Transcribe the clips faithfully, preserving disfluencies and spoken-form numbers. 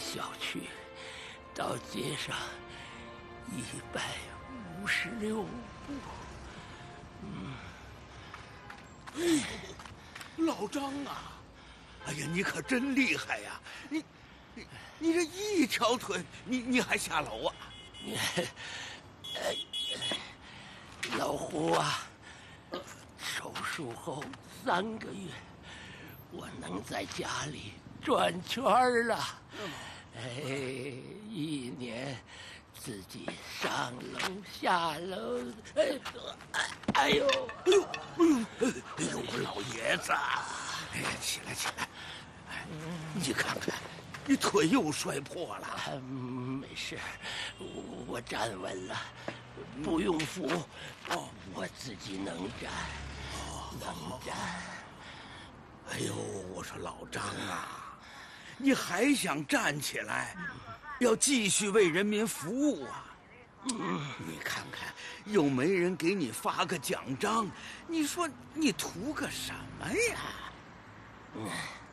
小区到街上一百五十六步。嗯， 哎，老张啊，哎呀，你可真厉害呀！你，你，你这一条腿，你你还下楼啊？ 哎，老胡啊，手术后三个月，我能在家里转圈了。哎，一年自己上楼下楼，哎，哎呦， 哎呦，哎呦，哎呦，我老爷子，哎呀，起来起来，哎，你看看，你腿又摔破了。 啊、没事，我我站稳了，不用扶，哦，我自己能站，哦，能站。 哎呦，我说老张啊，你还想站起来，要继续为人民服务啊？嗯，你看看，又没人给你发个奖章，你说你图个什么呀？ 嗯，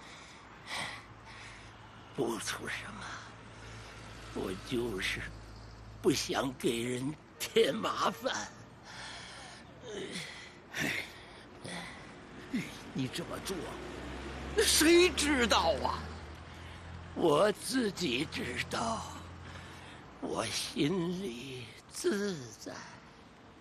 不图什么，我就是不想给人添麻烦。 哎，你这么做，谁知道啊？ 我自己知道，我心里自在。